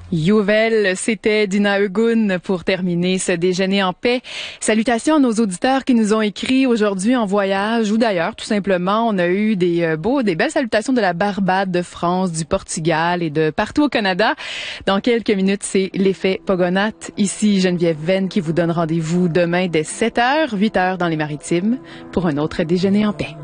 Youvel, c'était Dina Egun pour terminer ce déjeuner en paix. Salutations à nos auditeurs qui nous ont écrit aujourd'hui en voyage ou d'ailleurs, tout simplement. On a eu des belles salutations de la Barbade, de France, du Portugal et de partout au Canada. Dans quelques minutes, c'est l'effet Pogonat. Ici Geneviève Venn qui vous donne rendez-vous demain dès 7h, 8h dans les Maritimes pour un autre déjeuner en paix.